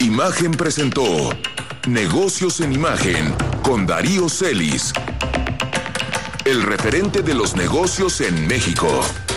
Imagen presentó Negocios en Imagen con Darío Celis, el referente de los negocios en México.